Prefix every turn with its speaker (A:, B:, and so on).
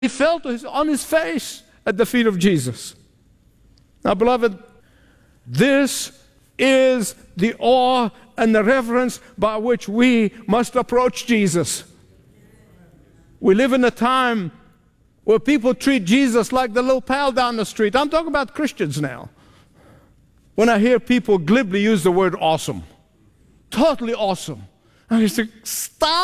A: He fell on his face at the feet of Jesus. Now, beloved, this is the awe and the reverence by which we must approach Jesus. We live in a time where people treat Jesus like the little pal down the street. I'm talking about Christians now. When I hear people glibly use the word awesome, totally awesome, and you say, stop.